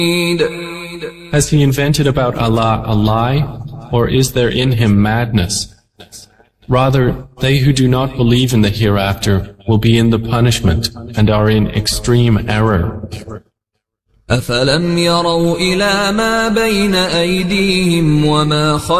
Has he invented about Allah a lie, or is there in him madness? Rather, they who do not believe in the hereafter will be in the punishment and are in extreme error. أَفَلَمْ يَرَوْا إِلَى مَا بَيْنَ أَيْدِيهِمْ وَمَا خَلْفَهُمْ